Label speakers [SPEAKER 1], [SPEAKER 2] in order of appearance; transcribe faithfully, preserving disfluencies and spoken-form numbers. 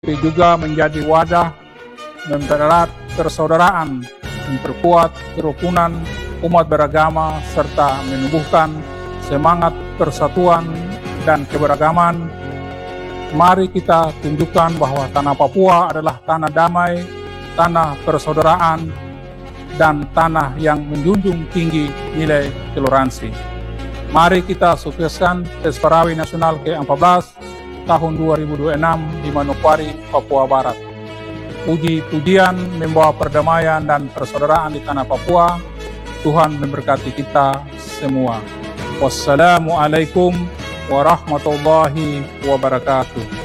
[SPEAKER 1] tapi juga menjadi wadah mempererat persaudaraan, memperkuat kerukunan umat beragama, serta menumbuhkan semangat persatuan dan keberagaman. Mari kita tunjukkan bahwa tanah Papua adalah tanah damai, tanah persaudaraan, dan tanah yang menjunjung tinggi nilai toleransi. Mari kita sukseskan Tes Parawi Nasional ke empat belas tahun dua ribu dua puluh enam di Manokwari, Papua Barat. Puji-pujian membawa perdamaian dan persaudaraan di tanah Papua. Tuhan memberkati kita semua. Wassalamualaikum warahmatullahi wabarakatuh.